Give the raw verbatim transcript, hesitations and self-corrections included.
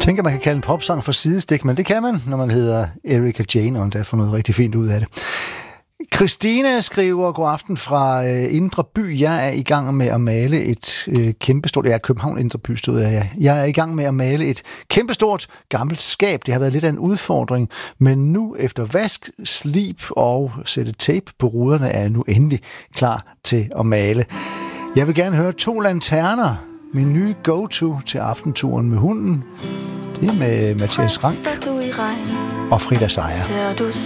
tænker, man kan kalde en popsang for sidestik, men det kan man, når man hedder Erika Jane, og endda får noget rigtig fint ud af det. Christina skriver, god aften fra øh, Indre By. Jeg er i gang med at male et øh, kæmpestort... Ja, København Indre By stod jeg, ja. Jeg er i gang med at male et kæmpestort gammelt skab. Det har været lidt af en udfordring, men nu efter vask, slib og sætte tape på ruderne, er jeg nu endelig klar til at male. Jeg vil gerne høre To Lanterner, min nye go-to til aftenturen med hunden. Det er med Mathias Rank og Frida Sejer. Ser du